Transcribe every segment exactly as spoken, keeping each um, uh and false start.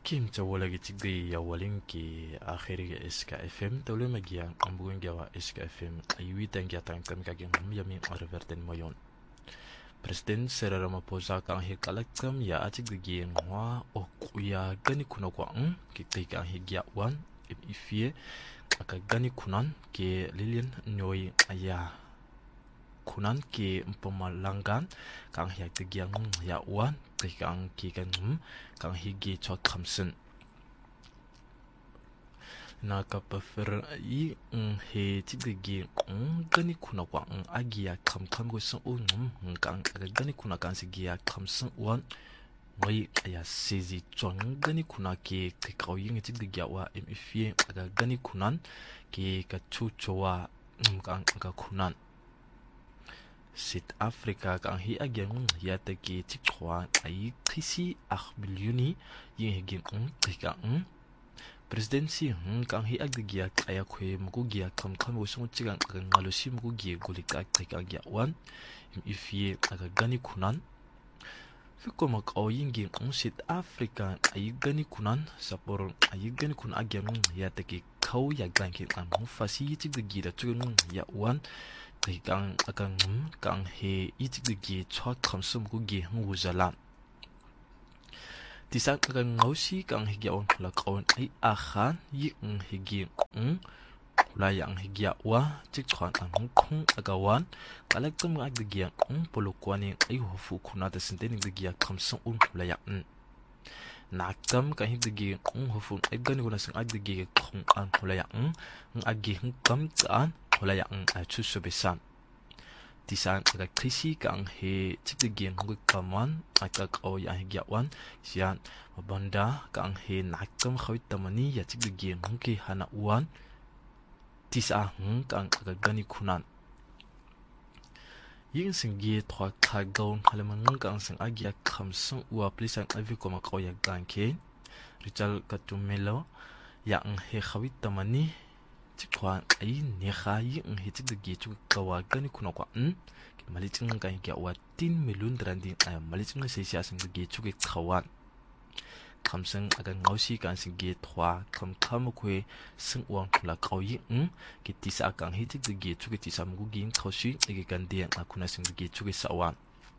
Kim tawala gitigdi ya walin ki akhiri ga iska F M tawle magiya ambugun gawa iska F M aywi tangya tang kam kagin yami arverten mayon President Cyril Ramaphosa kang hi kalakam ya atigdi gi ngwa o kuya gani kuno kwa ng ki kang hi gya wan ifie aka gani kunan ke Lilian Nyoy aya kunan ke Mpumalanga kang hi tigyan ya wan kang ki kan kang higi chot khamsen na kapafer i he tigigi gani kuna kwa agia kham kham go san o kang gani kuna kan sigia khamsen wan noi ya sezi chong gani kuna ke kau yin tigigi wa mfie aga gani kunan ke ka chuchowa kang ka kunan South Africa kang hi agyan ya ta ke tikwa ai khisi akh milyoni yin higin un tika un presidency hun kang hi agya aya khwe mugo gya kam kam wo sung chigang ngalosi mugo gye golika tika gya wan ifie aga gani kunan fiko mak o yingi un South Africa ai gani kunan sapor ai gani kun agyan ya ta ke kau ya ganke kan fasi tiggi da tugun ya wan kang akan kang he itigigi chwa khamsum ku gi hu zalan tisak akan ngausi kang higi on la kawn ai akhan yi ng higi ng la yang higi wa tik chwan ang khung agawan kalak tum ag gi ng polokwani ai hofu kuna da sinteni gi khamsum un la ya nakam ka higi ng hofu ai gani kuna sing ag gi khung an la ya ng agi kam kan hola yang a chusu besan tisan aga krisi kang he tigigi nguk kaman aka ko ya higyawan sian mabanda kang he nakam khawit tamani ya tigigi ngki hana uan tisa ng kang aga gani kunan yin singi thwa khagawn halaman kang sing agya khamsung wa plisan avi ko makaw ya ganke richal katumelo ya ng he khawit tamani tikwa ai ne khayi in hiti da getu kawa gani kuna kwa n malitin kan ga watin milun drandi ay malitin sai sia sin getu ke kawan kamsen aga ngausi kan sin ge thwa kam kam kwe sin wan la kawi n ki tisa kan hiti da getu ke tisa mu gin khausi ege kan de akuna sin getu ke sawan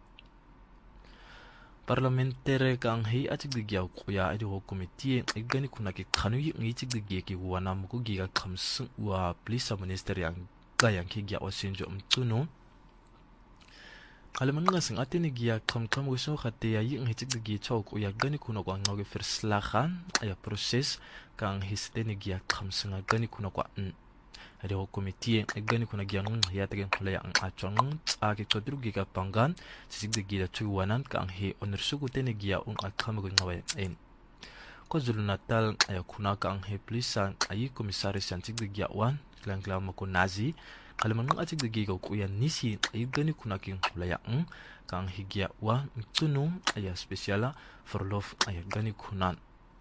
Parlementaire kang hi atik digya kuya adi ho committee igani kuna ke khanu yi ngi digya ke wana muko giga khamsu wa police minister yang kayang ke gya wasinjo mtuno alaman nga sing atini gya kam kam wiso khate ya yi ngi digya chaw kuya gani kuna kwa ngoge firslahan aya process kang histeni gya khamsu nga gani kuna kwa adi ho committee igani kuna gya ng ya tegen khula yang achong age chodru giga pangan sisig de gida chuwanan kang he onersugu tene gya un akham go ngawe en ko zulu natal ay kuna kang he plisan ay komisari santig de gya wan klang klang ko nazi kalman ng atig de giga ku yan nisi ay gani kuna king khula yang kang he gya wan tunum ay speciala for love ay gani kunan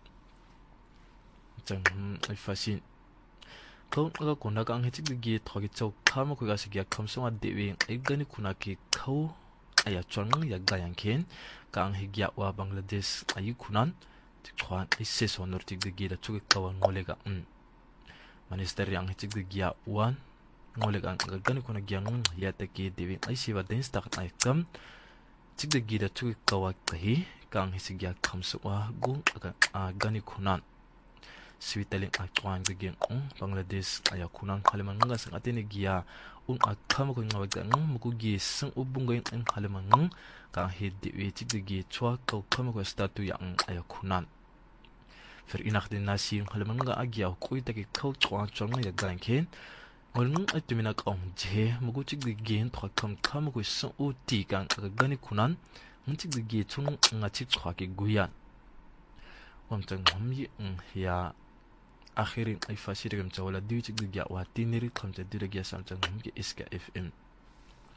tang ay fasin kau aga kuna kang hitik gi thogi chau khama ko gasi gya khamsonga dewe egani kuna ke khau aya chong ya gayang ken kang higya wa Bangladesh ayi kunan tikwan isse sonor tik gi da chuge kawan ngolega um minister yang hitik gi ya wan ngolega gani kuna gyang ya ta ke dewe ai siwa den stak ai kam tik gi da chuge kawa kahi kang hisigya khamswa gu aga gani kunan Switaling akwan gegen on Bangladesh aya kunan halaman nga sang atene giya un akam ko ngawaga ng mukugi sang ubungoy ang halaman ng kang hedi weti gi chwa ko kam ko statu yang aya kunan fer inak din nasi halaman nga agya ko itagi ko chwa chong ya ganken ngolung atumina kong je muguti gi thwa kam kam ko sang uti kang gani kunan nti gi chung nga chi chwa ki guyan wamtang hamyi ya akhirin ay fasirigam sa wala diwitsig digya wa tiniri kamsa dirigya samtang humki iska F M